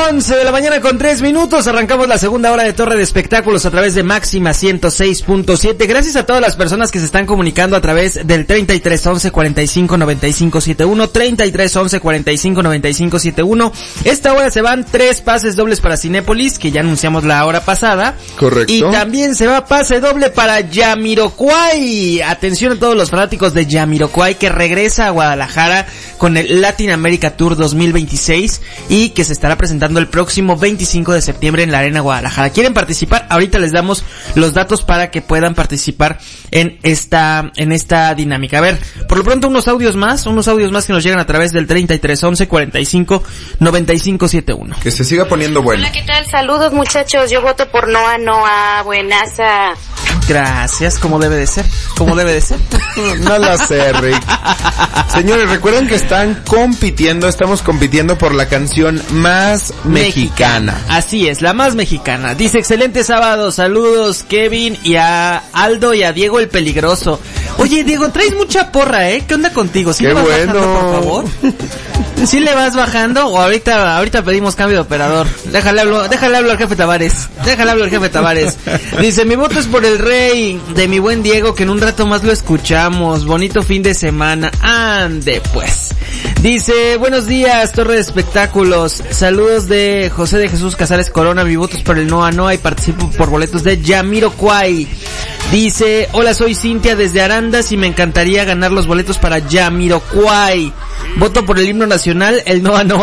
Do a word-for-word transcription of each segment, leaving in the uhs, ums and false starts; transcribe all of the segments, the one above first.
once de la mañana con tres minutos, arrancamos la segunda hora de Torre de Espectáculos a través de Máxima ciento seis punto siete. Gracias a todas las personas que se están comunicando a través del treinta y tres once cuarenta y cinco noventa y cinco setenta y uno, treinta y tres once cuarenta y cinco noventa y cinco setenta y uno. Esta hora se van tres pases dobles para Cinépolis, que ya anunciamos la hora pasada. Correcto. Y también se va pase doble para Jamiroquai. Atención a todos los fanáticos de Jamiroquai, que regresa a Guadalajara con el Latin America Tour dos mil veintiséis y que se estará presentando el próximo veinticinco de septiembre en la Arena Guadalajara. ¿Quieren participar? Ahorita les damos los datos para que puedan participar en esta en esta dinámica. A ver, por lo pronto unos audios más, unos audios más que nos llegan a través del treinta y tres once cuarenta y cinco noventa y cinco setenta y uno. Que se siga poniendo bueno. Hola, ¿qué tal? Saludos, muchachos. Yo voto por Noa Noa. Buenaza. Gracias, como debe de ser, como debe de ser. No lo sé, Rick. Señores, recuerden que están compitiendo, estamos compitiendo por la canción más mexicana. mexicana. Así es, la más mexicana. Dice, excelente sábado, saludos Kevin y a Aldo y a Diego el Peligroso. Oye, Diego, traes mucha porra, ¿eh? ¿Qué onda contigo? ¿Sí Qué le vas bueno. bajando, por favor? ¿Sí le vas bajando o ahorita ahorita pedimos cambio de operador? Déjale hablo, déjale hablo al jefe Tavares. Déjale hablo al jefe Tavares. Dice, mi voto es por el rey de mi buen Diego, que en un rato más lo escuchamos. Bonito fin de semana. Ande pues. Dice, buenos días, Torre de Espectáculos. Saludos de José de Jesús Casares Corona. Mi voto es por el Noa Noa y participo por boletos de Jamiroquai. Dice, hola, soy Cintia desde Arandas y me encantaría ganar los boletos para Jamiroquai. Voto por el himno nacional, el Noa Noa.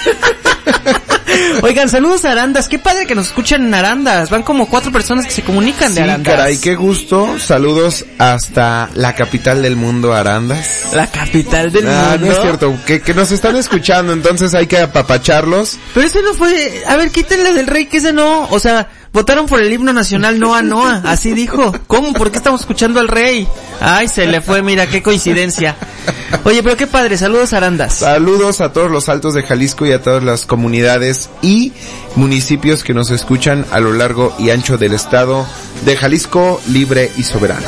Oigan, saludos a Arandas, qué padre que nos escuchan en Arandas, van como cuatro personas que se comunican de Sí, Arandas. caray, qué gusto, saludos hasta la capital del mundo, Arandas. La capital del ah, mundo. No es cierto, que, que nos están escuchando, entonces hay que apapacharlos. Pero ese no fue, a ver, quítenle del rey, que ese no, o sea, votaron por el himno nacional Noa Noa, así dijo. ¿Cómo? ¿Por qué estamos escuchando al rey? Ay, se le fue, mira, qué coincidencia. Oye, pero qué padre, saludos a Arandas. Saludos a todos los altos de Jalisco y a todas las comunidades y municipios que nos escuchan a lo largo y ancho del estado de Jalisco, libre y soberano.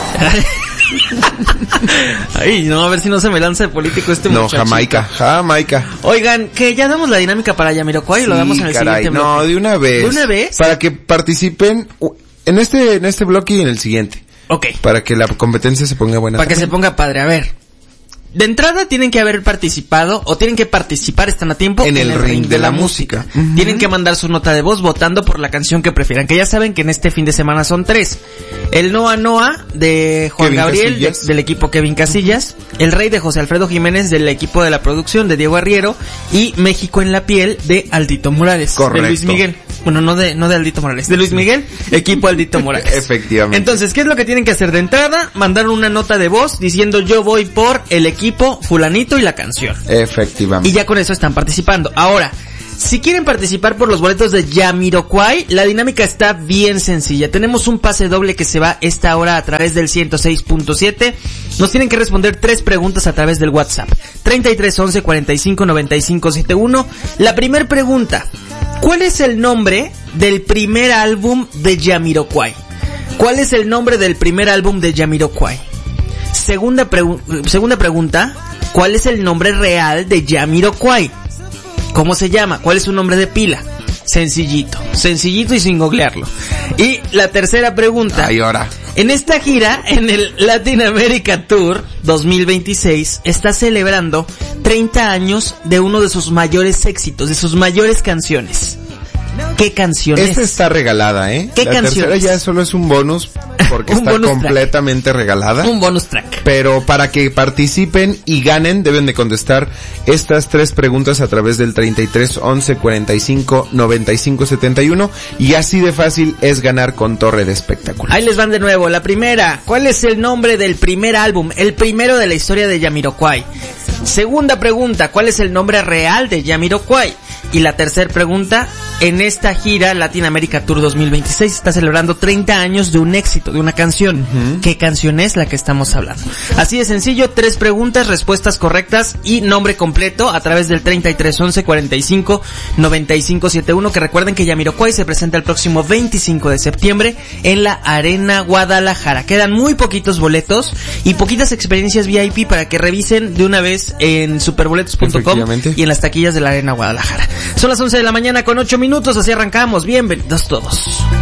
Ay, no, a ver si no se me lanza de político este no, muchacho. No, Jamaica, Jamaica. Oigan, que ya damos la dinámica para Jamiroquai y sí, lo damos en el caray, siguiente no, bloque. de una vez. ¿De una vez? Para que participen en este en este bloque y en el siguiente. Ok. Para que la competencia se ponga buena. Para que se ponga padre, a ver. De entrada tienen que haber participado o tienen que participar, están a tiempo en, en el, el ring, ring de, de la, la música. música. Uh-huh. Tienen que mandar su nota de voz votando por la canción que prefieran, que ya saben que en este fin de semana son tres. El Noa Noa de Juan Kevin Gabriel, de, del equipo Kevin Casillas, El Rey de José Alfredo Jiménez del equipo de la producción de Diego Arriero y México en la piel de Aldito Morales. Correcto. De Luis Miguel. Bueno, no de, no de Aldito Morales, de Luis Miguel, equipo Aldito Morales. Efectivamente. Entonces, ¿qué es lo que tienen que hacer de entrada? Mandar una nota de voz diciendo yo voy por el equipo fulanito y la canción. Efectivamente. Y ya con eso están participando. Ahora, si quieren participar por los boletos de Jamiroquai, la dinámica está bien sencilla. Tenemos un pase doble que se va esta hora a través del ciento seis punto siete. Nos tienen que responder tres preguntas a través del WhatsApp. treinta y tres once cuarenta y cinco noventa y cinco setenta y uno. La primera pregunta, ¿cuál es el nombre del primer álbum de Jamiroquai? ¿Cuál es el nombre del primer álbum de Jamiroquai? Segunda, pregu- segunda pregunta, ¿cuál es el nombre real de Jamiroquai? ¿Cómo se llama? ¿Cuál es su nombre de pila? Sencillito, sencillito y sin googlearlo. Y la tercera pregunta. Ay, ahora. En esta gira, en el Latin America Tour dos mil veintiséis, está celebrando treinta años de uno de sus mayores éxitos, de sus mayores canciones. ¿Qué canciones? Esta está regalada, ¿eh? ¿Qué la canciones? La tercera ya solo es un bonus porque un está bonus completamente track. regalada. Un bonus track. Pero para que participen y ganen deben de contestar estas tres preguntas a través del treinta y tres once cuarenta y cinco noventa y cinco setenta y uno y así de fácil es ganar con Torre de Espectáculos. Ahí les van de nuevo. La primera, ¿cuál es el nombre del primer álbum? El primero de la historia de Jamiroquai. Segunda pregunta, ¿cuál es el nombre real de Jamiroquai? Y la tercera pregunta, en esta gira Latin America Tour dos mil veintiséis está celebrando treinta años de un éxito, de una canción. Uh-huh. ¿Qué canción es la que estamos hablando? Así de sencillo, tres preguntas, respuestas correctas y nombre completo a través del treinta y tres once cuarenta y cinco noventa y cinco setenta y uno, que recuerden que Jamiroquai se presenta el próximo veinticinco de septiembre en la Arena Guadalajara. Quedan muy poquitos boletos y poquitas experiencias V I P para que revisen de una vez boletos en superboletos punto com y en las taquillas de la Arena Guadalajara. Son las once de la mañana con ocho minutos, así arrancamos. Bienvenidos todos.